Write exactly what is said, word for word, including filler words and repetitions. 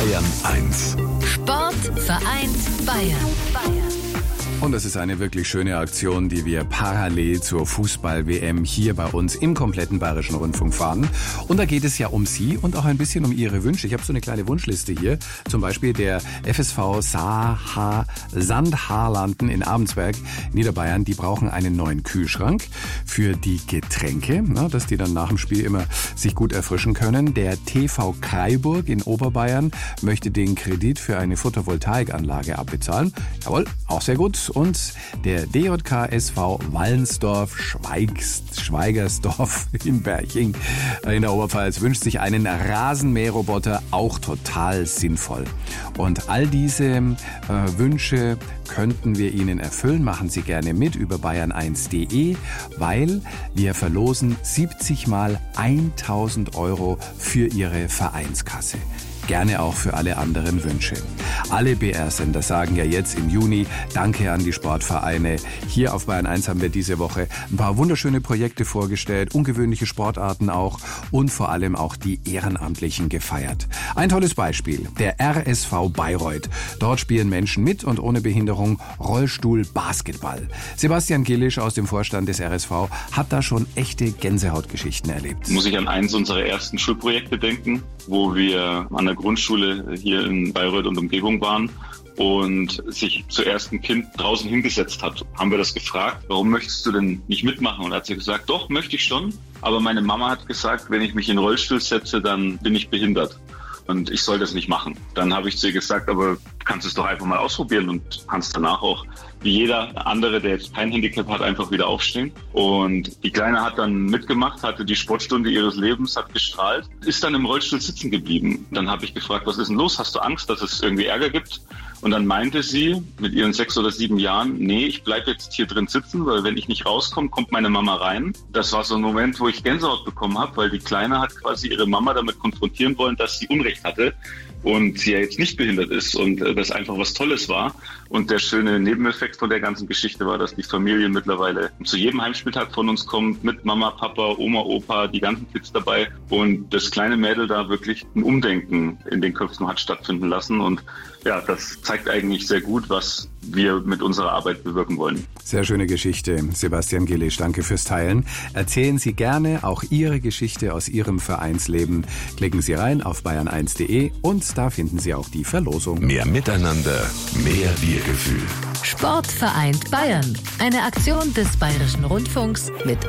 Bayern eins. Sport vereint Bayern. Und das ist eine wirklich schöne Aktion, die wir parallel zur Fußball-W M hier bei uns im kompletten Bayerischen Rundfunk fahren. Und da geht es ja um Sie und auch ein bisschen um Ihre Wünsche. Ich habe so eine kleine Wunschliste hier. Zum Beispiel der F S V Saha Sandhaarlanden in Abensberg, Niederbayern. Die brauchen einen neuen Kühlschrank für die Getränke, na, dass die dann nach dem Spiel immer sich gut erfrischen können. Der T V Kreiburg in Oberbayern möchte den Kredit für eine Photovoltaikanlage abbezahlen. Jawohl, auch sehr gut. Und der D J K S V Wallensdorf Schweigst, Schweigersdorf in Berching in der Oberpfalz wünscht sich einen Rasenmäherroboter, auch total sinnvoll. Und all diese äh, Wünsche könnten wir Ihnen erfüllen. Machen Sie gerne mit über bayern eins punkt de, weil wir verlosen siebzig mal tausend Euro für Ihre Vereinskasse. Gerne auch für alle anderen Wünsche. Alle B R-Sender sagen ja jetzt im Juni Danke an die Sportvereine. Hier auf Bayern eins haben wir diese Woche ein paar wunderschöne Projekte vorgestellt, ungewöhnliche Sportarten auch und vor allem auch die Ehrenamtlichen gefeiert. Ein tolles Beispiel, der R S V Bayreuth. Dort spielen Menschen mit und ohne Behinderung Rollstuhl-Basketball. Sebastian Gillisch aus dem Vorstand des R S V hat da schon echte Gänsehautgeschichten erlebt. Muss ich an eins unserer ersten Schulprojekte denken, wo wir an der Grundschule hier in Bayreuth und Umgebung waren und sich zuerst ein Kind draußen hingesetzt hat. Haben wir das gefragt, warum möchtest du denn nicht mitmachen? Und hat sie gesagt, doch, möchte ich schon. Aber meine Mama hat gesagt, wenn ich mich in den Rollstuhl setze, dann bin ich behindert. Und ich soll das nicht machen. Dann habe ich zu ihr gesagt, aber du kannst es doch einfach mal ausprobieren und kannst danach auch, wie jeder andere, der jetzt kein Handicap hat, einfach wieder aufstehen. Und die Kleine hat dann mitgemacht, hatte die Sportstunde ihres Lebens, hat gestrahlt, ist dann im Rollstuhl sitzen geblieben. Dann habe ich gefragt, was ist denn los? Hast du Angst, dass es irgendwie Ärger gibt? Und dann meinte sie mit ihren sechs oder sieben Jahren, nee, ich bleib jetzt hier drin sitzen, weil wenn ich nicht rauskomme, kommt meine Mama rein. Das war so ein Moment, wo ich Gänsehaut bekommen habe, weil die Kleine hat quasi ihre Mama damit konfrontieren wollen, dass sie Unrecht hatte und sie ja jetzt nicht behindert ist und das einfach was Tolles war. Und der schöne Nebeneffekt von der ganzen Geschichte war, dass die Familie mittlerweile zu jedem Heimspieltag von uns kommt, mit Mama, Papa, Oma, Opa, die ganzen Kids dabei. Und das kleine Mädel da wirklich ein Umdenken in den Köpfen hat stattfinden lassen. Und ja, das zeigt eigentlich sehr gut, was wir mit unserer Arbeit bewirken wollen. Sehr schöne Geschichte, Sebastian Gillisch. Danke fürs Teilen. Erzählen Sie gerne auch Ihre Geschichte aus Ihrem Vereinsleben. Klicken Sie rein auf bayern eins punkt de und da finden Sie auch die Verlosung. Mehr Miteinander, mehr Wir-Gefühl. Sport vereint Bayern. Eine Aktion des Bayerischen Rundfunks mit